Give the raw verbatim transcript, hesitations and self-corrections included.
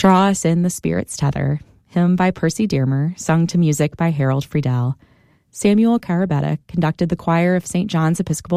Draw Us in the Spirit's Tether, hymn by Percy Dearmer, sung to music by Harold Friedel. Samuel Carabetta conducted the choir of Saint John's Episcopal